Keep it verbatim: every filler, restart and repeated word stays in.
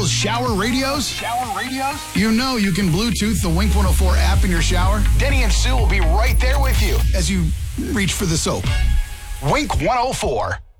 Shower radios? Shower radios? You know you can Bluetooth the Wink one oh four app in your shower. Denny and Sue will be right there with you as you reach for the soap. Wink one oh four.